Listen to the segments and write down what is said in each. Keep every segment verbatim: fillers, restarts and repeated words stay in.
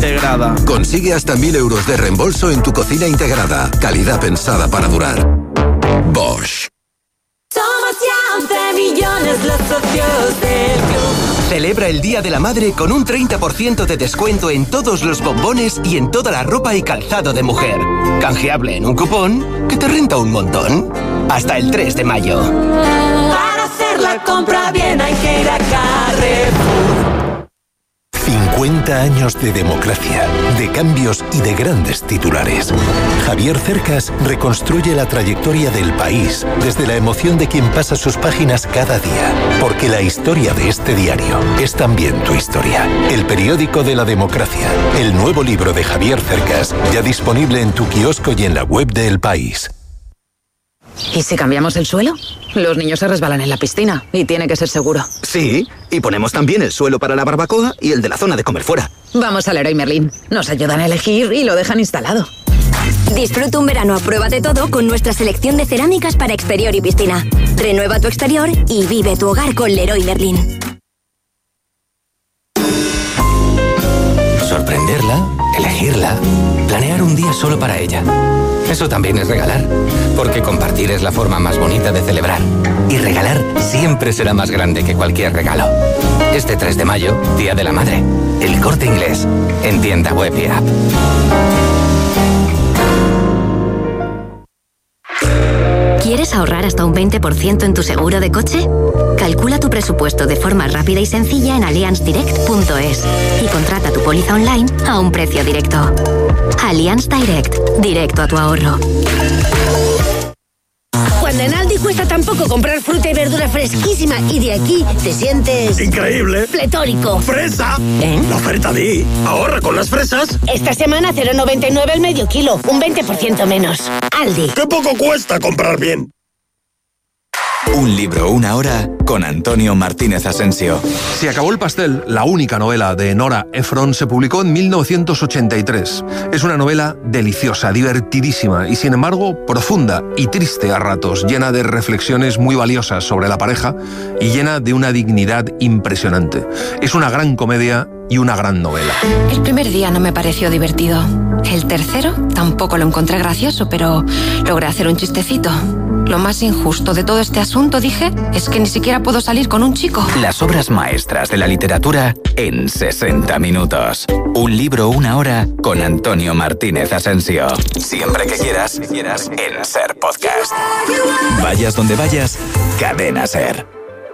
integrada. Consigue hasta mil euros de reembolso en tu cocina integrada. Calidad pensada para durar. Bosch. Somos ya once millones los socios del club. Celebra el Día de la Madre con un treinta por ciento de descuento en todos los bombones y en toda la ropa y calzado de mujer. Canjeable en un cupón que te renta un montón. Hasta el tres de mayo. Para hacer la compra bien hay que ir a Carrefour. cincuenta años de democracia, de cambios y de grandes titulares. Javier Cercas reconstruye la trayectoria del país desde la emoción de quien pasa sus páginas cada día. Porque la historia de este diario es también tu historia. El periódico de la democracia. El nuevo libro de Javier Cercas, ya disponible en tu kiosco y en la web de El País. ¿Y si cambiamos el suelo? Los niños se resbalan en la piscina y tiene que ser seguro. Sí, y ponemos también el suelo para la barbacoa y el de la zona de comer fuera. Vamos al Leroy Merlin. Nos ayudan a elegir y lo dejan instalado. Disfruta un verano a prueba de todo con nuestra selección de cerámicas para exterior y piscina. Renueva tu exterior y vive tu hogar con Leroy Merlin. Sorprenderla, elegirla, planear un día solo para ella. Eso también es regalar, porque compartir es la forma más bonita de celebrar. Y regalar siempre será más grande que cualquier regalo. Este tres de mayo, Día de la Madre. El Corte Inglés, en tienda web y app. ¿Quieres ahorrar hasta un veinte por ciento en tu seguro de coche? Calcula tu presupuesto de forma rápida y sencilla en allianz direct punto es y contrata tu póliza online a un precio directo. Allianz Direct, directo a tu ahorro. Cuando en Aldi cuesta tan poco comprar fruta y verdura fresquísima y de aquí te sientes... ¡increíble! ¡Pletórico! ¡Fresa! ¿Eh? La oferta de ahorra con las fresas. Esta semana cero coma noventa y nueve el medio kilo, un veinte por ciento menos. Aldi. ¡Qué poco cuesta comprar bien! Un libro, una hora, con Antonio Martínez Asensio. Se acabó el pastel, la única novela de Nora Ephron, se publicó en mil novecientos ochenta y tres. Es una novela deliciosa, divertidísima y sin embargo profunda y triste a ratos, llena de reflexiones muy valiosas sobre la pareja y llena de una dignidad impresionante. Es una gran comedia y una gran novela. El primer día no me pareció divertido. El tercero tampoco lo encontré gracioso, pero logré hacer un chistecito. Lo más injusto de todo este asunto, dije, es que ni siquiera puedo salir con un chico. Las obras maestras de la literatura en sesenta minutos. Un libro, una hora, con Antonio Martínez Asensio. Siempre que quieras, quieras en Ser Podcast. Vayas donde vayas, Cadena Ser.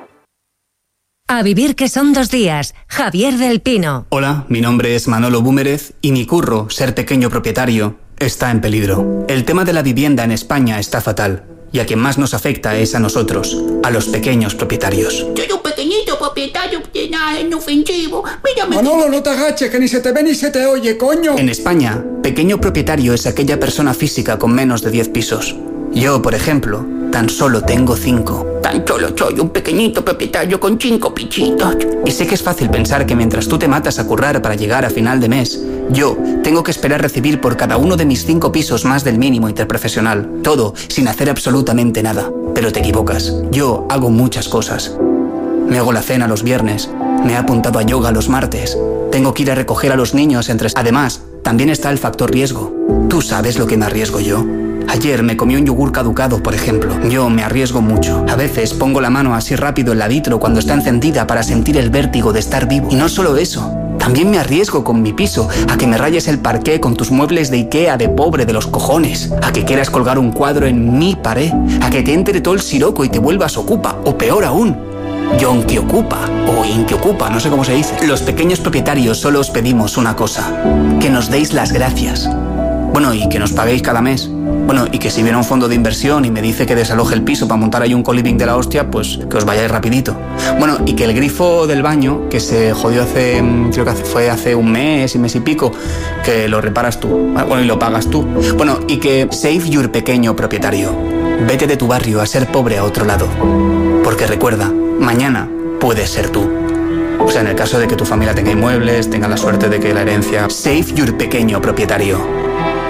A vivir que son dos días. Javier del Pino. Hola, mi nombre es Manolo Búmerez y mi curro, ser pequeño propietario, está en peligro. El tema de la vivienda en España está fatal. Y a quien más nos afecta es a nosotros, a los pequeños propietarios. Soy un pequeñito propietario de nada inofensivo. Mírame. Manolo, no te agaches, que ni se te ve ni se te oye, coño. En España, pequeño propietario es aquella persona física con menos de diez pisos. Yo, por ejemplo, tan solo tengo cinco. Tan solo soy un pequeñito propietario con cinco pichitos. Y sé que es fácil pensar que mientras tú te matas a currar para llegar a final de mes, yo tengo que esperar recibir por cada uno de mis cinco pisos más del mínimo interprofesional. Todo sin hacer absolutamente nada. Pero te equivocas. Yo hago muchas cosas. Me hago la cena los viernes. Me he apuntado a yoga los martes. Tengo que ir a recoger a los niños entre... Además, también está el factor riesgo. ¿Tú sabes lo que me arriesgo yo? Ayer me comí un yogur caducado, por ejemplo. Yo me arriesgo mucho. A veces pongo la mano así rápido en la vitro cuando está encendida para sentir el vértigo de estar vivo. Y no solo eso. También me arriesgo con mi piso a que me rayes el parqué con tus muebles de Ikea de pobre de los cojones. A que quieras colgar un cuadro en mi pared. A que te entre todo el siroco y te vuelvas ocupa. O peor aún, yonki ocupa o inki ocupa, no sé cómo se dice. Los pequeños propietarios solo os pedimos una cosa. Que nos deis las gracias. Bueno, y que nos paguéis cada mes. Bueno, y que si viene un fondo de inversión y me dice que desaloje el piso para montar ahí un co-living de la hostia, pues que os vayáis rapidito. Bueno, y que el grifo del baño, que se jodió hace, creo que fue hace un mes y mes y pico, que lo reparas tú. Bueno, y lo pagas tú. Bueno, y que save your pequeño propietario. Vete de tu barrio a ser pobre a otro lado. Porque recuerda, mañana puedes ser tú. O sea, en el caso de que tu familia tenga inmuebles, tenga la suerte de que la herencia... Save your pequeño propietario.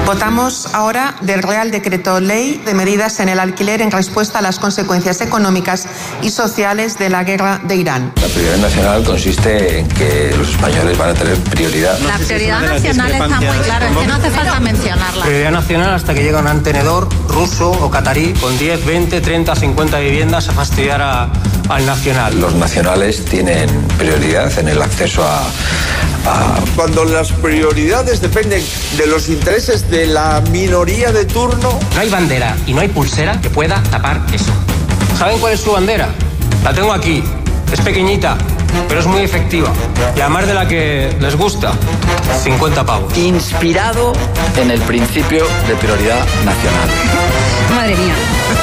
Votamos ahora del Real Decreto Ley de medidas en el alquiler en respuesta a las consecuencias económicas y sociales de la guerra de Irán. La prioridad nacional consiste en que los españoles van a tener prioridad. La prioridad nacional está muy clara, es que no hace falta mencionarla. Prioridad nacional hasta que llega un tenedor ruso o catarí con diez, veinte, treinta, cincuenta viviendas a fastidiar a, al nacional. Los nacionales tienen prioridad en el acceso a, a... Cuando las prioridades dependen de los intereses de la minoría de turno... No hay bandera y no hay pulsera que pueda tapar eso. ¿Saben cuál es su bandera? La tengo aquí. Es pequeñita, pero es muy efectiva. Y además de la que les gusta, cincuenta pavos. Inspirado en el principio de prioridad nacional. Madre mía.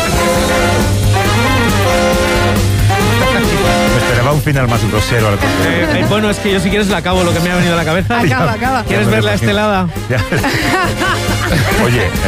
Me esperaba un final más grosero al eh, eh, Bueno, es que yo si quieres la acabo lo que me ha venido a la cabeza. Acaba, acaba. ¿Quieres ver la estelada? Oye, eh...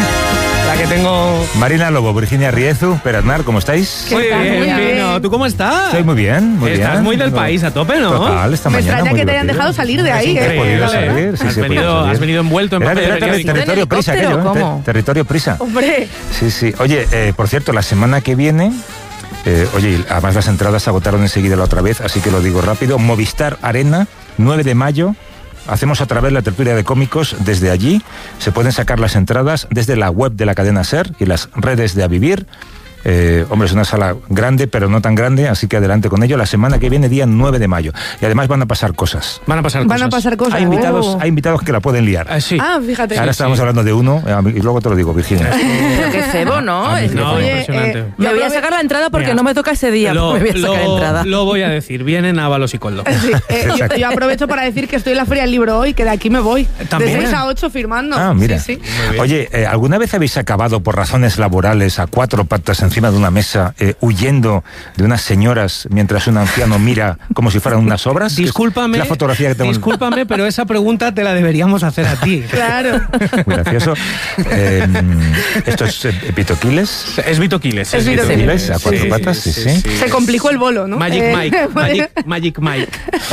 la que tengo... Marina Lobo, Virginia Riezu, Peraznar, ¿cómo estáis? Muy bien, Pino. ¿Tú cómo estás? Estoy muy bien, muy Estás bien. muy del país a tope, ¿no? Total, esta Me mañana extraña muy que te hayan divertido. dejado salir de ahí. He ¿eh? podido salir, sí, has, sí, he venido, podido salir. has venido envuelto en Era, papel era de ter- periódico. territorio prisa aquello, ¿eh? ¿Cómo? Ter- territorio prisa. Hombre. Sí, sí. Oye, eh, por cierto, la semana que viene... Eh, oye, además las entradas se agotaron enseguida la otra vez, así que lo digo rápido. Movistar Arena, nueve de mayo. Hacemos otra vez la tertulia de cómicos desde allí. Se pueden sacar las entradas desde la web de la cadena SER y las redes de A Vivir. Eh, hombre, es una sala grande, pero no tan grande, así que adelante con ello. La semana que viene, día nueve de mayo. Y además van a pasar cosas. Van a pasar Van cosas. a pasar cosas. Hay invitados, Oh. hay invitados que la pueden liar. Ah, sí. Ah, fíjate. Ahora sí, estábamos sí. hablando de uno, eh, y luego te lo digo, Virginia. Pero qué cebo, ¿no? Es que- No, Oye, impresionante. eh, me yo voy a aprove- sacar la entrada porque Mira, no me toca ese día. Lo, me voy a sacar lo- entrada. lo voy a decir. Vienen Ábalos y Coldo. Sí, eh, yo, yo aprovecho para decir que estoy en la Feria del Libro hoy, que de aquí me voy. ¿También? De seis a ocho firmando. Ah, mira. Sí, sí. Oye, eh, ¿alguna vez habéis acabado por razones laborales a cuatro patas encima de una mesa, eh, huyendo de unas señoras mientras un anciano mira como si fueran unas obras? Discúlpame, Es la fotografía que tengo. discúlpame, pero esa pregunta te la deberíamos hacer a ti. Claro. Muy gracioso. Eh, ¿Esto es eh, Vitoquiles? Es Vito Quiles. Es Vito Quiles, a cuatro Sí, patas, sí, sí. Se complicó el bolo, ¿no? Magic Eh, Mike, Magic, Magic Mike.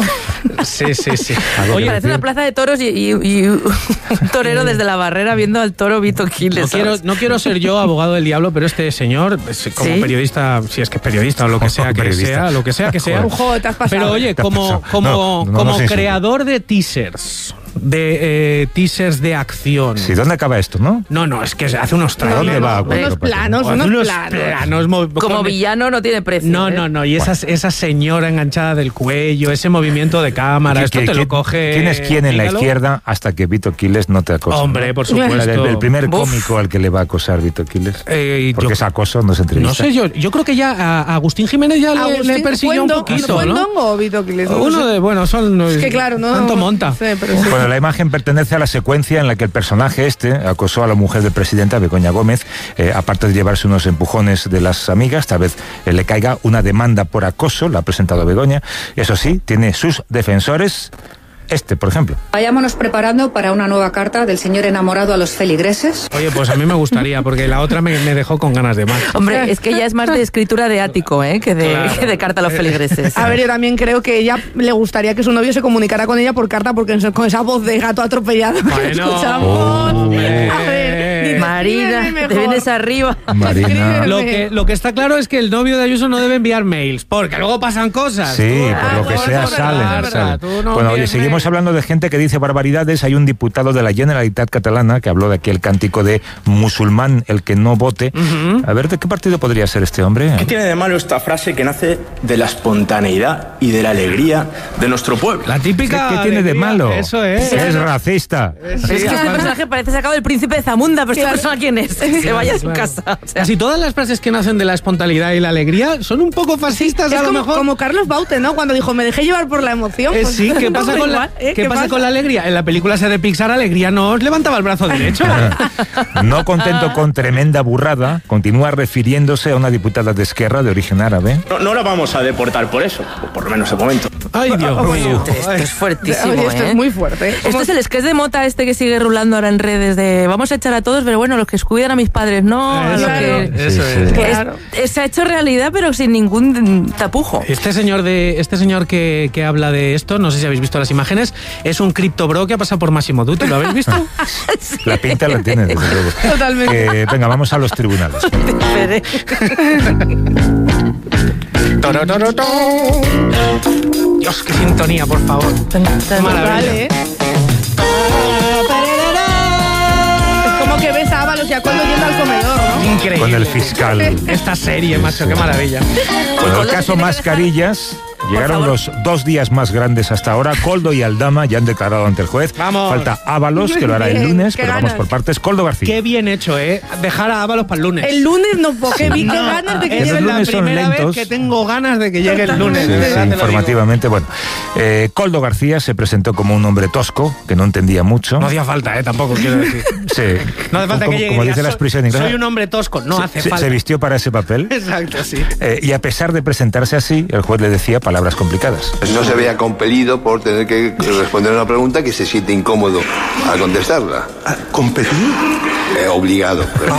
Sí, sí, sí. Oye, parece una plaza de toros y, y- y un torero desde la barrera viendo al toro Vito Quiles. No quiero, ¿sabes? no quiero ser yo abogado del diablo, pero este señor, es como ¿Sí? periodista, si es que es periodista o lo que sea que Periodista. sea, lo que sea que sea. Ojo, te has pasado. Pero oye, Te has como, pasado. como, No, no, como no sé eso. creador de teasers, de eh, teasers de acción. Sí, ¿dónde acaba esto, no? No, no, es que hace unos ¿A dónde trailers. va? a Unos cuatro patas? planos, Hace unos unos planos. planos mo- Como con- villano no tiene precio. No, ¿eh? no, no. Y esa, esa señora enganchada del cuello, ese movimiento de cámara, esto te lo coge. ¿Quién es quién en la Dígalo. izquierda hasta que Vito Quiles no te acosa? Hombre, por supuesto. El, el primer Uf. cómico al que le va a acosar Vito Quiles. Eh, Porque yo- es acoso, no se entrevista. No sé, yo, yo creo que ya a, a Agustín Jiménez ya le, Agustín, le persiguió un ¿fue en Don- poquito, ¿fue en ¿no? Dongo o Vito Quiles? No Uno sé. de, bueno, son... Es que claro, no... Tanto monta. no sé, pero sí. Bueno, la imagen pertenece a la secuencia en la que el personaje este acosó a la mujer del presidente, a Begoña Gómez, eh, aparte de llevarse unos empujones de las amigas, tal vez eh, le caiga una demanda por acoso, la ha presentado Begoña. Eso sí, tiene sus defensores. Este, por ejemplo. Vayámonos preparando para una nueva carta del señor enamorado a los feligreses. Oye, pues a mí me gustaría, porque la otra me, me dejó con ganas de más. Hombre, es que ya es más de escritura de ático, ¿eh? Que de, Claro. que de carta a los feligreses. A ver, yo también creo que ella le gustaría que su novio se comunicara con ella por carta, porque con esa voz de gato atropellado que Bueno, escuchamos. hombre. A ver, dices, Marina, escríbeme te mejor. vienes arriba. Marina. Lo que, lo que está claro es que el novio de Ayuso no debe enviar mails, porque luego pasan cosas. Sí, Tú- por Ah, lo que pues, sea es verdad, salen. es verdad, salen. tú no Bueno, oye, envíes seguimos mails. hablando de gente que dice barbaridades. Hay un diputado de la Generalitat catalana que habló de aquel cántico de musulmán, el que no vote. Ujú. A ver, ¿de qué partido podría ser este hombre? ¿Qué tiene de malo esta frase que nace de la espontaneidad y de la alegría de nuestro pueblo? La típica. ¿Qué, qué tiene de alegría, malo? Eso es. Es racista. Es que este personaje parece sacado del príncipe de Zamunda, pero esta persona quién es. Se vaya a su Claro. casa. O sea, Casi todas las frases que nacen de la espontaneidad y la alegría son un poco fascistas, Es a lo como, mejor. como Carlos Baute, ¿no? Cuando dijo, me dejé llevar por la emoción. Eh, pues, sí, ¿qué pasa, no, con, igual, la, ¿eh? ¿qué pasa con la alegría? En la película esa de Pixar, Alegría no os levantaba el brazo derecho. No contento con tremenda burrada, continúa refiriéndose a una diputada de Esquerra de origen árabe. No, no la vamos a deportar por eso, o por lo menos de momento. Ay, Dios mío. esto es fuertísimo, Oye, esto ¿eh? es muy fuerte. Esto es el sketch de Mota este que sigue rulando ahora en redes de vamos a echar a todos, pero bueno, los que cuidan a mis padres, no a los Eso que... es, eso Sí, es. sí. Claro. Es- se ha hecho realidad, pero sin ningún tapujo. Este señor de este señor que, que habla de esto, no sé si habéis visto las imágenes. Jiménez es un criptobro que ha pasado por Massimo Dutti, ¿lo habéis visto? Sí. La pinta la tiene, desde luego. Totalmente. Eh, venga, vamos a los tribunales. Dios, qué sintonía, por favor. Maravilla. Es como que ves a Ábalos y a Coldo yendo al comedor, ¿no? Increíble. Con el fiscal. Esta serie, macho, qué maravilla. Bueno, el caso Mascarillas. Llegaron los dos días más grandes hasta ahora. Coldo y Aldama ya han declarado ante el juez. Vamos. Falta Ábalos, que lo hará el lunes, pero vamos por partes. Coldo García. Qué bien hecho, ¿eh? Dejar a Ábalos para el lunes. El lunes no, porque vi, qué ganas de que es llegue el la lunes. primera Son lentos. vez que tengo ganas de que llegue el lunes. Sí, de sí, verdad, te lo informativamente. Bueno, eh, Coldo García se presentó como un hombre tosco, que no entendía mucho. No hacía falta, ¿eh? Tampoco quiero decir. Sí. No hace falta como, que llegue. Como y dice diga, la expresión inglesa. Soy un hombre tosco. No se, hace se, falta. Se vistió para ese papel. Exacto, sí. Eh, y a pesar de presentarse así, el juez le decía palabras complicadas. No se vea compelido por tener que responder a una pregunta que se siente incómodo al contestarla. ¿Compelido? Eh, obligado. Pero...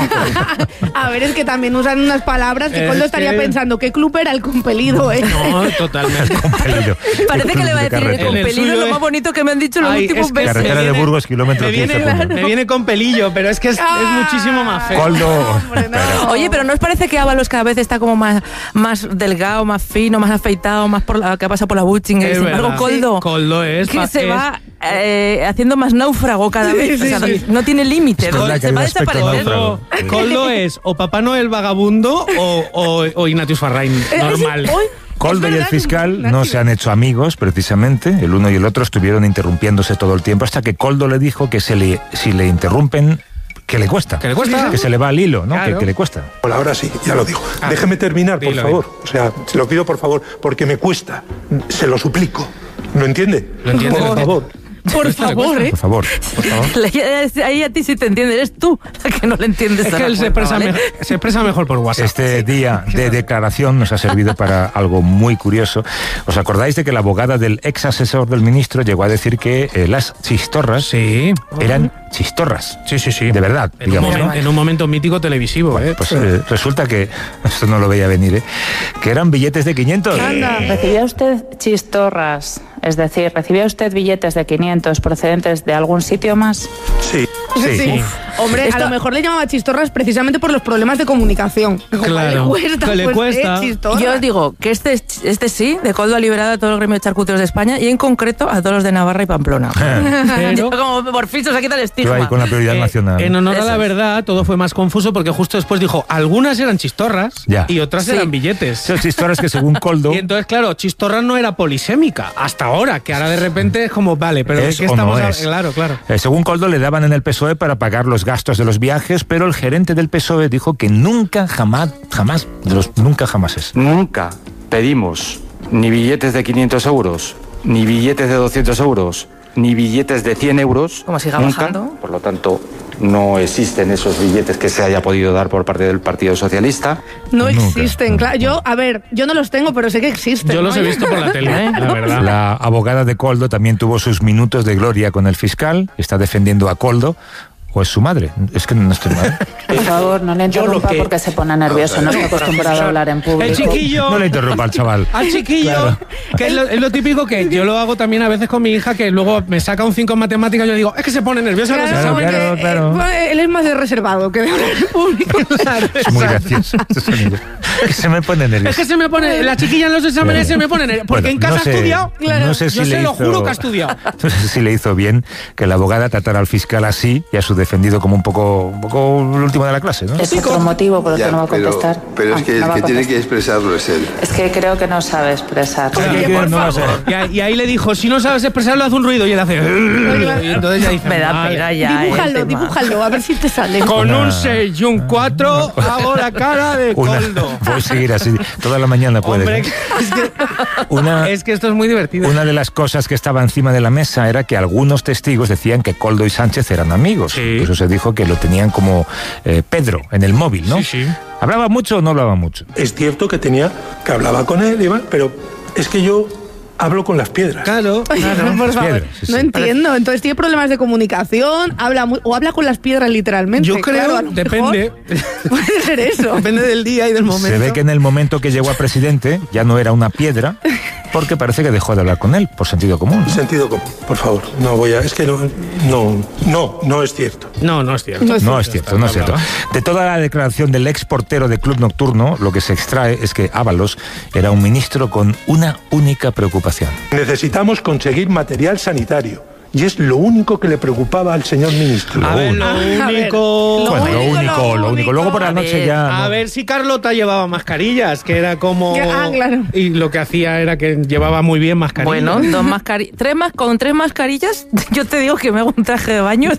A ver, es que también usan unas palabras que Es Coldo estaría que- pensando, ¿qué club era el compelido, eh? No, totalmente. Compelido. Parece que le va a decir, carretera. con En el pelillo suyo es lo es- más bonito que me han dicho los Ay, últimos es que meses. Carretera me de viene- Burgos, kilómetro me viene, quince punto uno. me viene con pelillo, pero es que es, Ah, es muchísimo más feo. Coldo. Oye, pero ¿no os parece que Ábalos cada vez está como más, más delgado, más fino, más afeitado, más por la, que ha pasado por la butching? Es Sin embargo, verdad. Coldo, Sí, Coldo es que fa- se es- va eh, haciendo más náufrago cada Sí, vez. sí, o sea, sí. no tiene límite. Es ¿no? verdad que Se hay va un a aspecto desaparecer. náufrago. Coldo, Coldo es o Papá Noel vagabundo o, o, o Ignatius Farrain normal. Hoy, Coldo es y el verdad, fiscal Ignacio. no se han hecho amigos, precisamente. El uno y el otro estuvieron interrumpiéndose todo el tiempo hasta que Coldo le dijo que se le, si le interrumpen, que le cuesta. Que le cuesta. Que se le va al hilo, ¿no? Claro. Que, que le cuesta. Bueno, ahora sí, ya lo digo. Ah, Déjeme terminar, por dilo, favor. O sea, se lo pido por favor, porque me cuesta. Se lo suplico. ¿Lo entiende? Lo entiende, Por lo favor. Por favor, ¿eh? Por favor, por favor. Ahí a ti sí te entiende, eres tú la que no le entiendes. Es a que la él se puerta, expresa, ¿vale? me- se expresa mejor por WhatsApp. Este día de declaración nos ha servido para algo muy curioso. ¿Os acordáis de que la abogada del ex asesor del ministro llegó a decir que eh, las chistorras Sí. eran chistorras? Sí, sí, sí. De verdad, En un, digamos, momento, ¿no? en un momento mítico televisivo, ¿eh? Pues eh, resulta que, esto no lo veía venir, ¿eh? que eran billetes de quinientos. ¿Recibía usted chistorras? Es decir, ¿recibía usted billetes de quinientos procedentes de algún sitio más? Sí. Sí. Sí. Hombre, a lo mejor le llamaba chistorras precisamente por los problemas de comunicación. Como Claro, le cuesta, que le pues, cuesta. eh, chistorras. Yo os digo que este, este sí, de Coldo ha liberado a todo el gremio de charcuteros de España y en concreto a todos los de Navarra y Pamplona. Pero- Como por fin se os ha quitado el Tú ahí estigma. con la prioridad Eh, nacional. En honor a Eso la es. verdad, todo fue más confuso porque justo después dijo, algunas eran chistorras Ya. y otras Sí. eran billetes. Esas chistorras que según Coldo Y entonces, claro, chistorra no era polisémica hasta ahora, que ahora de repente es como, vale, pero ¿de es qué o estamos no hab- es. Claro, claro. Eh, según Coldo le daban en el P S O E para pagar los gastos de los viajes, pero el gerente del P S O E dijo que nunca, jamás, jamás, de los nunca jamás es. Nunca pedimos ni billetes de quinientos euros, ni billetes de doscientos euros, ni billetes de cien euros. Como siga nunca. bajando. Por lo tanto, no existen esos billetes que se haya podido dar por parte del Partido Socialista. No Nunca. existen, claro. Yo, a ver, yo no los tengo, pero sé que existen. Yo los ¿no? he visto por la tele, ¿eh? la verdad. La abogada de Coldo también tuvo sus minutos de gloria con el fiscal, está defendiendo a Coldo, o es su madre, es que no estoy mal. Por favor, no le interrumpa que- porque se pone nervioso, no está acostumbrado a hablar en público. El chiquillo... No le interrumpa al chaval. Al chiquillo, Claro. que es lo, es lo típico que yo lo hago también a veces con mi hija, que luego me saca un cinco en matemáticas y yo digo, es que se pone nerviosa. no sé Claro, si- porque, claro, eh, claro. bueno, él es más de reservado que de hablar en público. Es muy gracioso este sonido. Que se me pone nervioso. Es que se me pone, la chiquilla en los exámenes Claro. se me pone nerviosa. Porque Bueno, en casa no ha sé- estudiado. no sé si yo le se lo hizo- juro que ha estudiado. No sé si le hizo bien que la abogada tratara al fiscal así y a su defendido como un poco, un poco el último de la clase, ¿no? Es otro motivo por el Ya, que no va a pero, contestar. pero Ah, es que no el va que a tiene contestar. que expresarlo es él. Es que creo que no sabe expresar. Oye, que no va a ser. Y, a- y ahí le dijo, si no sabes expresarlo, haz un ruido. Y él hace... Y entonces ya dice... Me da "Vale". pena ya. Dibújalo, el tema. dibújalo, a ver si te sale. Con Una- un seis y un cuatro hago la cara de Una, Coldo. voy a seguir así toda la mañana puede. Hombre, ¿no? es que, Una, es que esto es muy divertido. Una de las cosas que estaba encima de la mesa era que algunos testigos decían que Coldo y Sánchez eran amigos. Sí. Por eso se dijo que lo tenían como eh, Pedro en el móvil, ¿no? Sí, sí. ¿Hablaba mucho o no hablaba mucho? Es cierto que tenía, que hablaba con él, Iván, pero es que yo hablo con las piedras. Claro, claro. Por favor, piedras, sí, no sí. entiendo. Entonces tiene problemas de comunicación, habla muy- o habla con las piedras literalmente. Yo creo, Claro, a lo depende. mejor puede ser eso. Depende del día y del momento. Se ve que en el momento que llegó a presidente ya no era una piedra, porque parece que dejó de hablar con él, por sentido común. ¿no? Sentido común, por favor. No voy a... Es que no... No, no, no es cierto. No, no es cierto. No es cierto, no es cierto. No es cierto. De toda la declaración del ex portero de Club Nocturno, lo que se extrae es que Ábalos era un ministro con una única preocupación. Necesitamos conseguir material sanitario. Y es lo único que le preocupaba al señor ministro. A ver, lo único... Bueno, lo único, lo único. Luego por la noche ya... A no. ver si Carlota llevaba mascarillas, que era como... Ah, claro. Y lo que hacía era que llevaba muy bien mascarillas. Bueno, dos mascarillas. Tres más con tres mascarillas, yo te digo que me hago un traje de baño.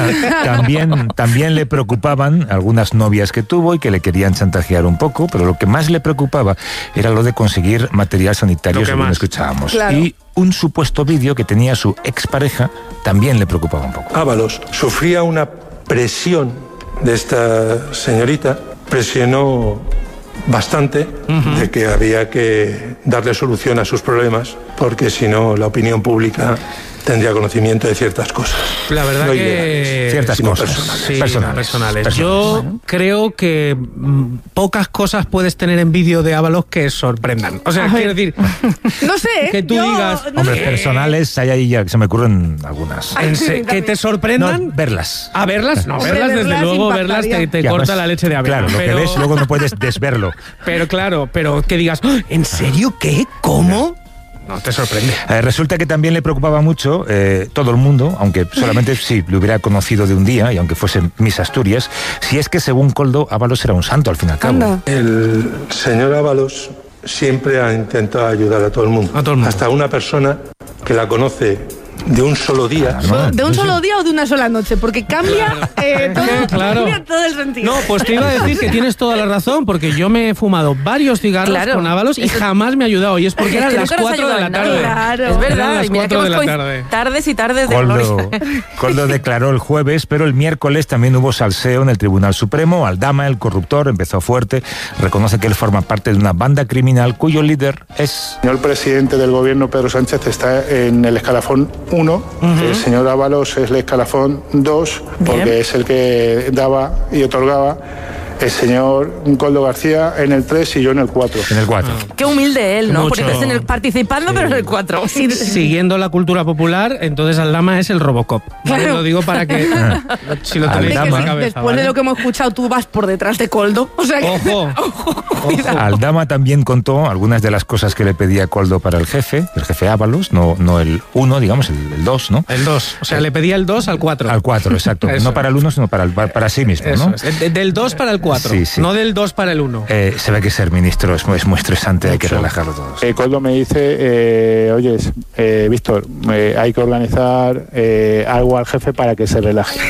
También, también le preocupaban algunas novias que tuvo y que le querían chantajear un poco, pero lo que más le preocupaba era lo de conseguir material sanitario, según más. escuchábamos. Claro. Y un supuesto vídeo que tenía su expareja también le preocupaba un poco. Ábalos sufría una presión de esta señorita, presionó bastante uh-huh. de que había que darle solución a sus problemas, porque si no la opinión pública tendría conocimiento de ciertas cosas. La verdad no que... Ciertas cosas. Personales. Sí, personales. personales. personales. Yo bueno. creo que mm, pocas cosas puedes tener en vídeo de Ábalos que sorprendan. O sea, Ay. quiero decir... No sé. Que tú yo, digas... No Hombre, sé. personales hay ahí ya, se me ocurren algunas. Ay, sí, ¿Que te sorprendan? No, verlas. ¿A verlas? No, Hombre, verlas, desde verlas luego, verlas te, te ya, corta pues, la leche de avena. Claro, lo pero... que ves luego no puedes desverlo. Pero claro, pero que digas, ¿en serio qué? ¿Cómo? No, te sorprende. Eh, resulta que también le preocupaba mucho eh, todo el mundo, aunque solamente sí le hubiera conocido de un día, y aunque fuese Miss Asturias, si es que según Koldo, Ábalos era un santo al fin y al cabo. Anda. El señor Ábalos siempre ha intentado ayudar a todo el mundo. A todo el mundo. Hasta una persona que la conoce de un solo día. Claro, ¿De un sí, solo sí. día o de una sola noche? Porque cambia, eh, todo, Claro. cambia todo el sentido. No, pues te iba a decir que tienes toda la razón, porque yo me he fumado varios cigarros Claro. con Ábalos y Eso- jamás me ha ayudado. Y es porque Es eran que las nunca nos cuatro de la ayuda en tarde. nada. Claro. Es Eran verdad, las y mira que cuatro de hemos la coinc- tarde. tardes y tardes de Koldo, gloria. Koldo declaró el jueves, pero el miércoles también hubo salseo en el Tribunal Supremo. Aldama, el corruptor, empezó fuerte. Reconoce que él forma parte de una banda criminal cuyo líder es... El señor presidente del gobierno, Pedro Sánchez, está en el escalafón uno. Uh-huh. El señor Ábalos es el escalafón dos, porque Bien. es el que daba y otorgaba. El señor Koldo García en el tres y yo en el cuatro. En el cuatro. Qué humilde él, ¿no? Mucho. Porque estás en el, participando, Sí. pero en el cuatro. Sí, siguiendo la cultura popular, entonces Aldama es el Robocop. ¿Vale? Claro. Lo digo para que si lo tenéis en Aldama. la cabeza. Después ¿vale? de lo que hemos escuchado, tú vas por detrás de Koldo. O sea que... Ojo. cuidado. Aldama también contó algunas de las cosas que le pedía Koldo para el jefe, el jefe Ábalos, no, no el uno, digamos, el, el dos, ¿no? El dos. O sea, le pedía el dos al cuatro. Al cuatro, exacto. Eso. No para el uno, sino para, el, para sí mismo, Eso ¿no? es. De- Del dos para el cuatro. Sí, sí. No del dos para el uno. Eh, se ve que ser ministro es, muy- es muy estresante, hay que relajarlo todos. Eh, Koldo me dice, eh, oye, eh, Víctor, eh, hay que organizar eh, algo al jefe para que se relaje.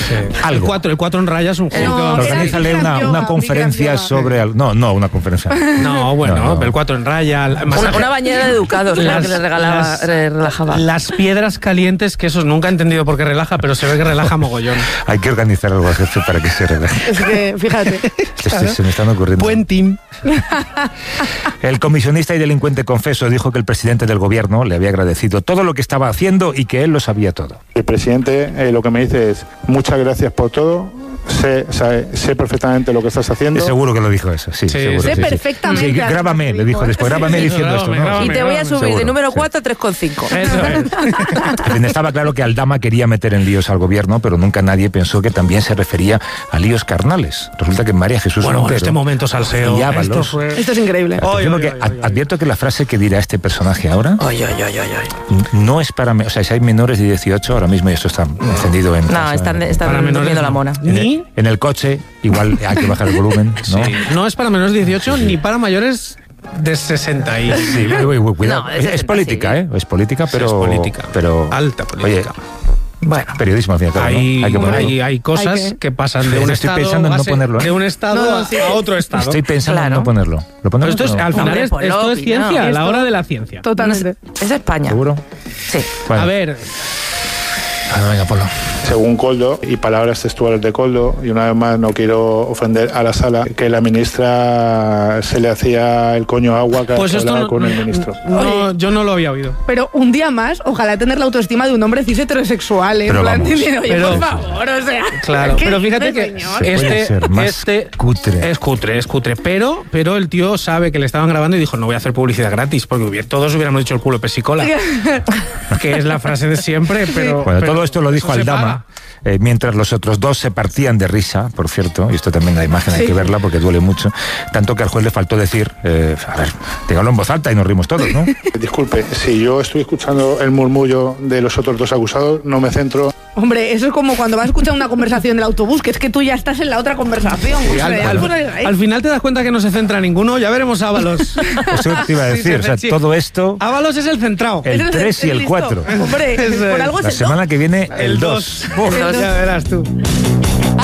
El cuatro, el cuatro en raya es un juego No, que vamos a Organízale una, yoga, una mi conferencia gran yoga. sobre... al- No, no, una conferencia. No, bueno, No, no. el cuatro en raya. el Una, masaje- una bañera de educados, claro, Las- que le regalaba, las- le relajaba. Las piedras calientes, que esos nunca he entendido por qué relaja, pero se ve que relaja mogollón. Hay que organizar algo al jefe para que se relaje. Es que, fíjate. Se, se me están ocurriendo. Buen team. El comisionista y delincuente confeso dijo que el presidente del gobierno le había agradecido todo lo que estaba haciendo y que él lo sabía todo. El presidente eh, lo que me dice es, muchas gracias por todo, sé, sé, sé perfectamente lo que estás haciendo. Seguro que lo dijo eso, sí. Sí, seguro, sé sí, sí. perfectamente. Sí, grábame, le dijo después, grábame Sí, diciendo esto, grábame, ¿no? grábame. Y te voy a subir Seguro, de número sí. cuatro a tres coma cinco. Eso es. En fin, estaba claro que Aldama quería meter en líos al gobierno, pero nunca nadie pensó que también se refería a líos carnales. Resulta que María Jesús Bueno, en Montero este momento salseo. y Ábalos... Esto fue... Esto es increíble. Atención, Oy, porque oy, oy, oy, oy. advierto que la frase que dirá este personaje ahora Ay, ay, ay, ay, ay. no es para... me- O sea, si hay menores de dieciocho ahora mismo, y esto está encendido en... No, casa, están, en- están Para menores durmiendo la no. mona. en, Ni... el, en el coche, igual hay que bajar el volumen, ¿no? Sí. No es para menores de dieciocho ni para mayores de sesenta y... Sí, uy, uy, cuidado. No, de es, es sesenta, política, sí. ¿eh? Es política, Sí, pero... es política. Pero, Alta política. Oye, Bueno, periodismo al fin y al cabo, ¿no? Hay, Hay que ponerlo. hay, hay cosas Hay que- que pasan de Sí, un estoy estado, pensando en no base- ponerlo, ¿eh? de un estado No, no, a- sí. a otro estado. Estoy pensando Claro. en no ponerlo. ¿Lo Pero ponemos? esto es, o no? al final Hombre, es, ponlo, esto es opinado. ciencia, la Esto- hora de la ciencia. Totalmente. es España. ¿Seguro? Sí. Bueno. A ver, Ah, venga, Polo. Según Koldo, y palabras textuales de Koldo, y una vez más no quiero ofender a la sala, que la ministra se le hacía el coño agua cada pues vez que hablaba no, con el ministro. No, yo no lo había oído. Pero un día más, ojalá tener la autoestima de un hombre cis heterosexual, ¿eh? Pero En plan, vamos. oye, Pero- por favor, o sea... Claro, ¿qué pero fíjate dice, que señor? Se puede este, ser más este cutre. es cutre, es cutre, pero, pero el tío sabe que le estaban grabando y dijo, no voy a hacer publicidad gratis, porque hubiera- todos hubiéramos dicho el culo pesicola, que es la frase de siempre, pero... Bueno, pero todo esto lo dijo eso se Aldama, paga. eh, mientras los otros dos se partían de risa, por cierto, y esto también la imagen hay Sí. que verla porque duele mucho, tanto que al juez le faltó decir, eh, a ver, dígalo en voz alta y nos rimos todos, ¿no? Disculpe, si yo estoy escuchando el murmullo de los otros dos acusados, no me centro. Hombre, eso es como cuando vas a escuchar una conversación del autobús, que es que tú ya estás en la otra conversación. Sí, o al, sea, al- por ahí. al final te das cuenta que no se centra ninguno, ya veremos a Ábalos. Eso te iba a Sí, decir, sí, o sea, sí. todo esto, Ábalos es el centrado. el Es el- tres y es el listo. cuatro. Hombre, Eso por es. algo es La el semana que viene, el El dos. dos. Ya verás tú.